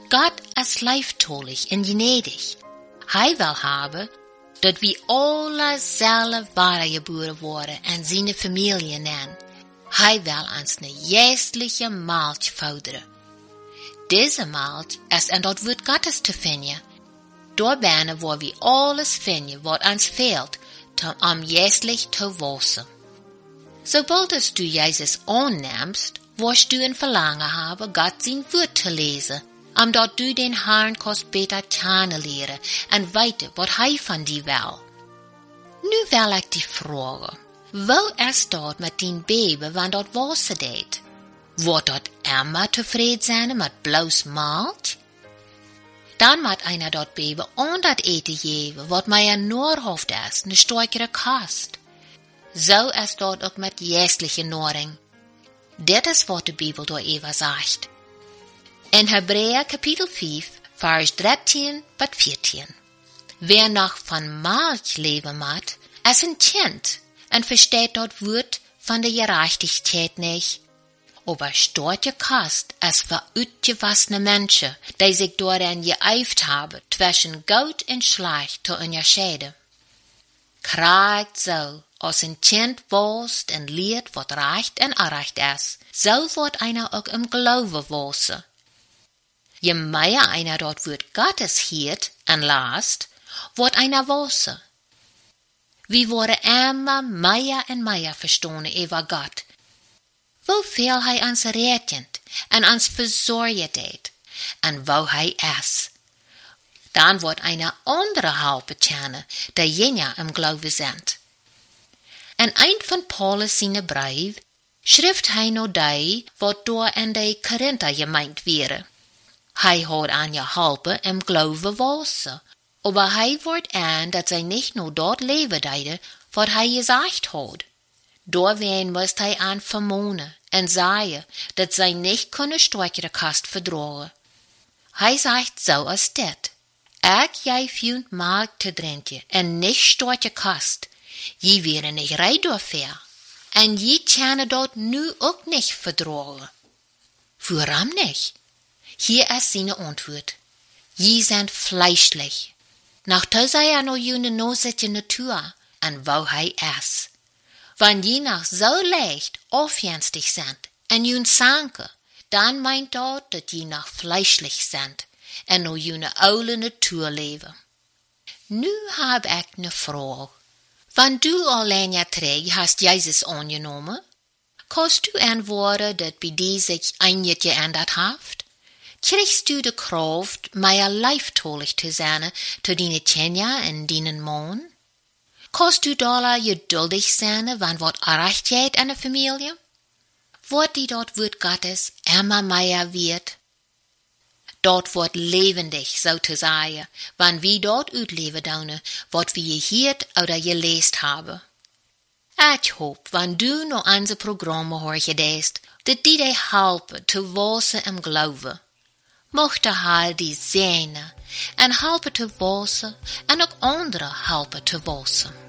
Gott is lieftolig en gnädig. Hij wil hebben dat we alle zelf waargeboren worden en zijn familie nemen. Hij wil ons een geestliche maaltje voederen. Deze maaltje is in dat woord Gottes te vinden. Daar binnen waar we alles vinden wat ons veelt, om geestlich te wachsen. Sobald als du Jezus aanneemst, wirst du een verlangen hebben God zijn woord te lezen, omdat du den Herrn kost beter kennenleren en weten wat hij van die wil. Nu wil ik die vragen, wat is dat met die baby wanneer dat wassen deed? Wordt dat immer tevreden zijn met bloos maaltje? Dan moet einer dat baby aan dat eten geven, wat mij een noorhoofd is, een sterkere kast. Zo is dat ook met geestliche nahrung. Dit is wat de Bibel door Eva zegt. In Hebräer kapitel 5, vers 13 tot 14. Wer nog van maaltje leven moet, is een kind en versteht dat woord van de gerechtigheid niet. Aber stortje kast is voor uitgewassene Menschen, die sich daarin geëifd hebben, zwischen goed en slecht te onderscheiden. Krijgt zo, als een kind woest en leert wat recht en onrecht is, zo wordt einer ook im Glauben wassen. Je meer einer dat woord Gottes hiert en laast, wordt einer wassen. We worden immer meer en meer verstonen over God. Hoeveel hij ons redt en ons verzorgt deed, en wo hij is. Dan wordt een andere helpen kennen, die jener im Glauben zijn. En eind van Paulus zijn brief schrijft hij nou die wat door in de Korinther gemeint wäre. Hij had aan je helpen im Glauben wassen, aber hij wordt aan dat zij niet nur dort leven deiden, wat hij gezegd had. Doorween moest hij aan vermonen en zeggen dat zij niet kunnen sterkere kast verdragen. Hij zegt zo als dit: Ik jij vindt melk te drinken en niet sterke kast. Je wäre niet rij daarvoor. En je kunnen dat nu ook niet verdragen. Waarom niet? Hier is zijn antwoord. Je zijn fleischlich. Nachtzu sei er noch jene nozetje Natur, en wo hij is. Wanneer je nog zo leicht afjenstig zijn en jun sanke, dan meint dat je nog fleischlich zijn en nog june oude natuur leven. Nu heb ik een vraag. Wanneer du alleen ja terug hast Jezus aangenomen, kannst du antwoorden dat bij die zich einiges geändert heeft? Kriegst du de kracht, meer lieftolig te zijn te dienen Kenia en dienen Mann? Kannst du dollar geduldig zijn, wanneer wat rechtheid in de familie? Wordt die dat woord Gottes immer meer wird? Dat wordt levendig, zo te zeggen, wanneer we dat uitleven doen, wat we gehoord oder gelezen hebben. Ik hoop, wanneer du nog onze programma hoort gedeest, dat die dich helpen te wassen im Glauben. Mocht de Heer die zegnen en helpen te wassen en ook anderen helpen te wassen.